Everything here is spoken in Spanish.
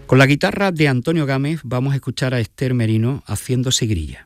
Con la guitarra de Antonio Gámez vamos a escuchar a Esther Merino haciendo Sigrilla.